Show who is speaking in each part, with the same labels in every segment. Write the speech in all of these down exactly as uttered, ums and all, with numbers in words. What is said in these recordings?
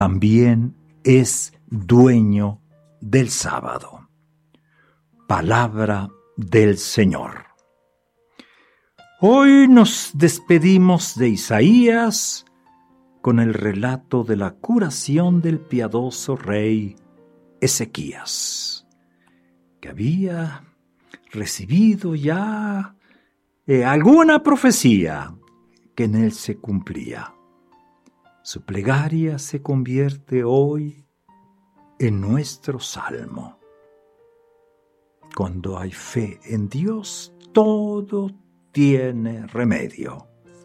Speaker 1: también es dueño del sábado. Palabra del Señor. Hoy nos despedimos de Isaías con el relato de la curación del piadoso rey Ezequías, que había recibido ya eh, alguna profecía que en él se cumplía. Su plegaria se convierte hoy en nuestro salmo. Cuando hay fe en Dios, todo tiene remedio.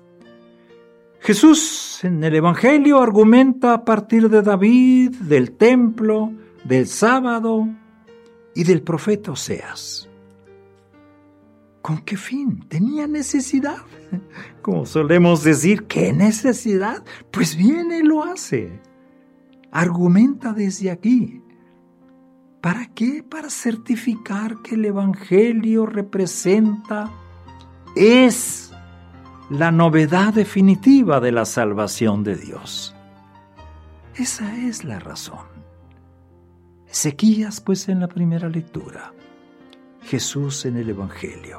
Speaker 1: Jesús en el Evangelio argumenta a partir de David, del templo, del sábado y del profeta Oseas. ¿Con qué fin? ¿Tenía necesidad? Como solemos decir, ¿qué necesidad? Pues bien, Él lo hace. Argumenta desde aquí. ¿Para qué? Para certificar que el Evangelio representa, es la novedad definitiva de la salvación de Dios. Esa es la razón. Ezequías, pues, en la primera lectura. Jesús en el Evangelio.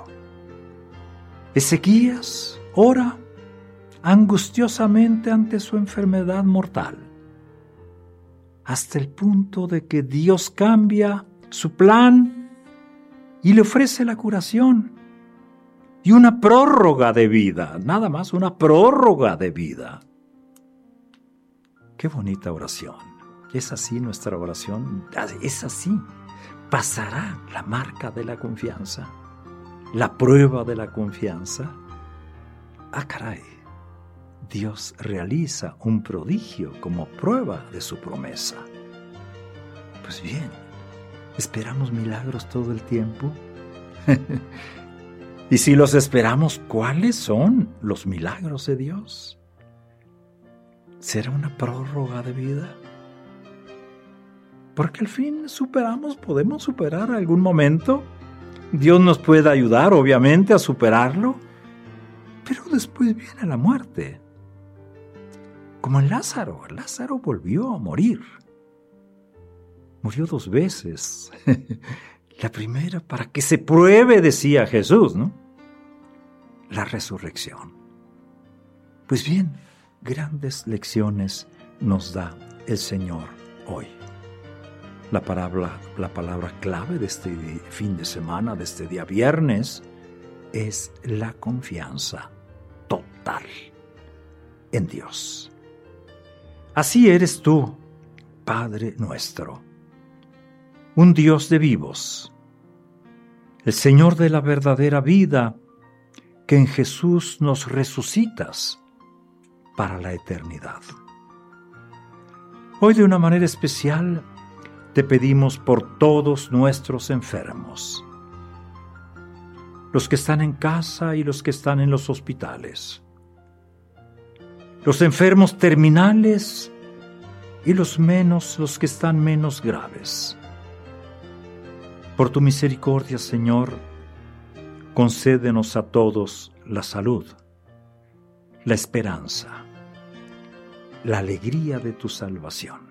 Speaker 1: Ezequías ora angustiosamente ante su enfermedad mortal, hasta el punto de que Dios cambia su plan y le ofrece la curación y una prórroga de vida, nada más una prórroga de vida. Qué bonita oración. Es así nuestra oración, es así. Pasará la marca de la confianza, la prueba de la confianza. Ah, caray, Dios realiza un prodigio como prueba de su promesa. Pues bien, ¿esperamos milagros todo el tiempo? Y si los esperamos, ¿cuáles son los milagros de Dios? ¿Será una prórroga de vida? Porque al fin superamos, podemos superar algún momento. Dios nos puede ayudar, obviamente, a superarlo. Pero después viene la muerte. Como en Lázaro. Lázaro volvió a morir. Murió dos veces. La primera para que se pruebe, decía Jesús, ¿no? La resurrección. Pues bien, grandes lecciones nos da el Señor hoy. La palabra, la palabra clave de este fin de semana, de este día viernes, es la confianza total en Dios. Así eres tú, Padre nuestro, un Dios de vivos, el Señor de la verdadera vida, que en Jesús nos resucitas para la eternidad. Hoy de una manera especial te pedimos por todos nuestros enfermos, los que están en casa y los que están en los hospitales, los enfermos terminales y los menos, los que están menos graves. Por tu misericordia, Señor, concédenos a todos la salud, la esperanza, la alegría de tu salvación.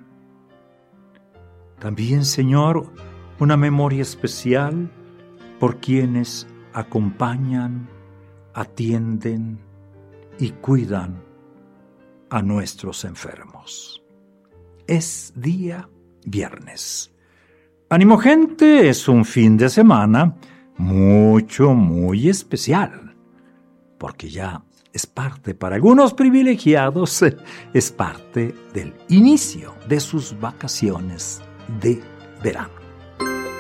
Speaker 1: También, Señor, una memoria especial por quienes acompañan, atienden y cuidan a nuestros enfermos. Es día viernes. Ánimo, gente, es un fin de semana mucho, muy especial, porque ya es parte, para algunos privilegiados, es parte del inicio de sus vacaciones de verano.